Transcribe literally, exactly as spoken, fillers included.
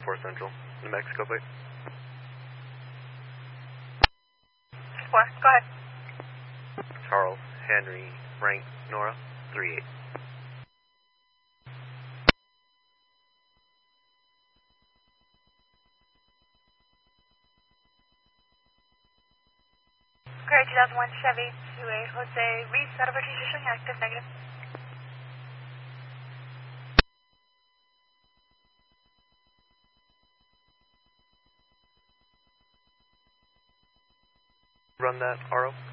four Central, New Mexico, please. four, go ahead. Charles, Henry, Frank, Nora, three eight. Gray two thousand one Chevy two eight Jose Reese, out of rotation showing active, negative. Run that, R O.